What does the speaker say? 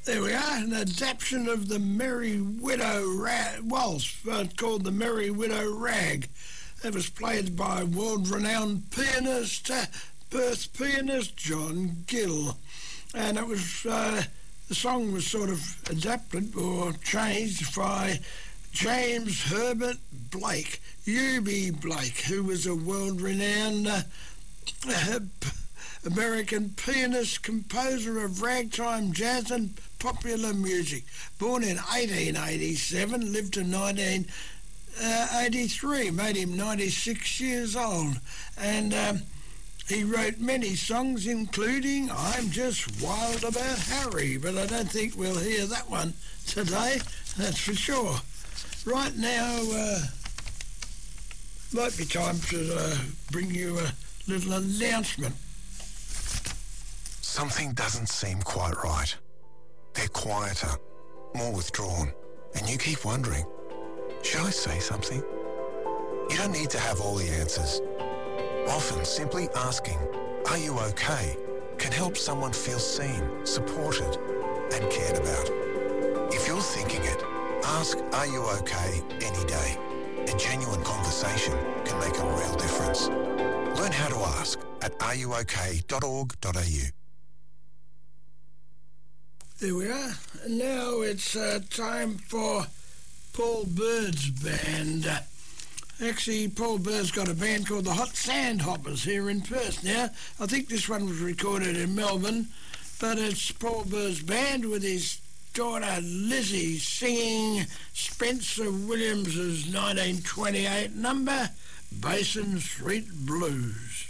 There we are, an adaptation of the Merry Widow waltz, called the Merry Widow Rag. It was played by world-renowned pianist, Perth pianist John Gill. And it was, the song was sort of adapted or changed by James Herbert Blake, U.B. Blake, who was a world-renowned American pianist, composer of ragtime, jazz and popular music. Born in 1887, lived to 1983, made him 96 years old. And he wrote many songs, including I'm Just Wild About Harry, but I don't think we'll hear that one today, that's for sure. Right now, might be time to bring you a little announcement. Something doesn't seem quite right. They're quieter, more withdrawn, and you keep wondering, should I say something? You don't need to have all the answers. Often simply asking, are you okay, can help someone feel seen, supported, and cared about. If you're thinking it, ask, are you okay, any day. A genuine conversation can make a real difference. Learn how to ask at areyouok.org.au. There we are. And now it's time for Paul Bird's band. Actually, Paul Bird's got a band called the Hot Sandhoppers here in Perth. Now, I think this one was recorded in Melbourne, but it's Paul Bird's band with his daughter Lizzie singing Spencer Williams's 1928 number, Basin Street Blues.